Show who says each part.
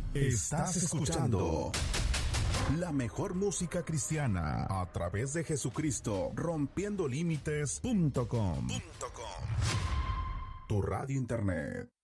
Speaker 1: Estás escuchando la mejor música cristiana a través de Jesucristo, rompiendolímites.com. Tu radio internet.